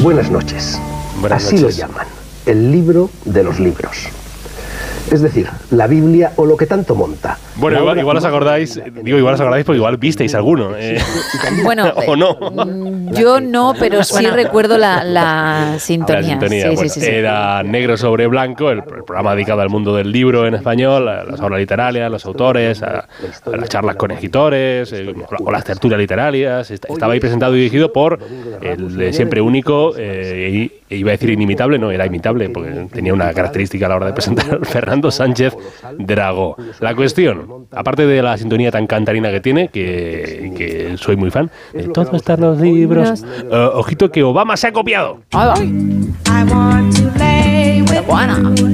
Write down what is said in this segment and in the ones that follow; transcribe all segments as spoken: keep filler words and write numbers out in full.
Buenas noches. Buenas Así noches. lo llaman, el libro de los libros. Es decir, la Biblia o lo que tanto monta. Bueno, igual, igual os acordáis, digo igual os acordáis porque igual visteis alguno. Eh. Bueno, ¿O no? Yo no, pero sí recuerdo la, la sintonía. La sintonía, Sí, bueno, sí, sí, sí. era Negro sobre Blanco, el, el programa dedicado al mundo del libro en español, a las obras literarias, a los autores, a, a las charlas con escritores, eh, o las tertulias literarias. Estaba ahí presentado y dirigido por el eh, siempre único, eh, y, e iba a decir inimitable, no, era imitable, porque tenía una característica a la hora de presentar, Fernando Sánchez Dragó. La cuestión, aparte de la sintonía tan cantarina que tiene, que, que soy muy fan, de todo están los libros, uh, ojito que Obama se ha copiado. Ay, ay. Pero buena.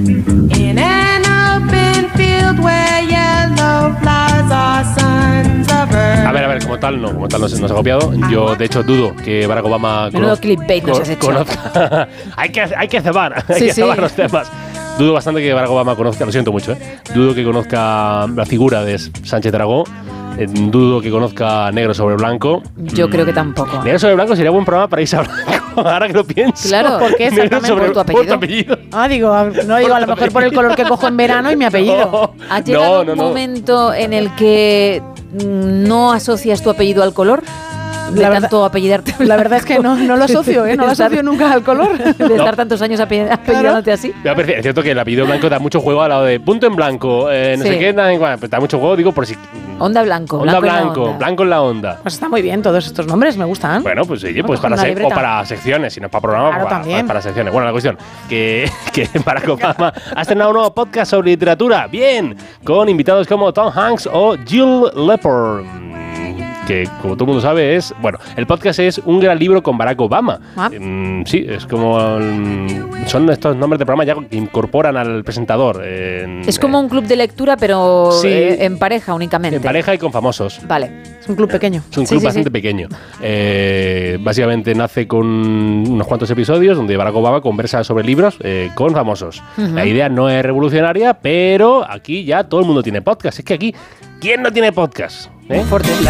A ver, a ver, como tal no, como tal no se nos ha copiado. Yo, de hecho, dudo que Barack Obama Menudo cono- clickbait nos has hecho. conozca. hay que hay que cebar, hay Sí, que sí. cebar los temas. Dudo bastante que Barack Obama conozca, lo siento mucho, ¿eh? Dudo que conozca la figura de Sánchez Dragó. Eh, dudo que conozca Negro sobre Blanco. Yo creo que tampoco. Negro sobre Blanco sería buen programa para irse a Blanco, ahora que lo pienso. Claro, ¿por qué Negro exactamente? sobre- Por tu apellido. Por tu apellido. Ah, digo, no digo, a lo mejor por el color que cojo en verano y mi apellido. ¿Ha llegado No, no, un no. momento en el que mm, no asocias tu apellido al color? De La verdad- tanto apellidarte. La verdad es que no, no lo asocio, ¿eh? No lo asocio nunca al color. De estar tantos años ape- apellidándote así. Pero es cierto que el apellido blanco da mucho juego al lado de punto en blanco, eh, no Sí. sé qué, nada, igual, pues da mucho juego, digo, por si. Onda blanco. Onda blanco en la blanco, onda. blanco en la onda. Pues está muy bien todos estos nombres, me gustan. Bueno, pues oye, Voy pues a para, coger una se- o libreta. para secciones, si no es para programa, Claro, para, también. para secciones. Bueno, la cuestión, que, que Barack Obama ha estrenado un nuevo podcast sobre literatura, bien, con invitados como Tom Hanks o Jill Lepore, que como todo el mundo sabe es, bueno, el podcast es Un gran libro con Barack Obama. Ah. Mm, sí, es como, mm, son estos nombres de programa ya que incorporan al presentador. en- Es como un club de lectura, pero Sí. eh, en pareja únicamente. en pareja y con famosos. Vale. Es un club pequeño. Es un Sí, club sí, bastante sí. pequeño. Eh, básicamente nace con unos cuantos episodios donde Barack Obama conversa sobre libros eh, con famosos. Ujú. La idea no es revolucionaria, pero aquí ya todo el mundo tiene podcast. Es que aquí, ¿quién no tiene podcast? ¿Eh? Fuerte.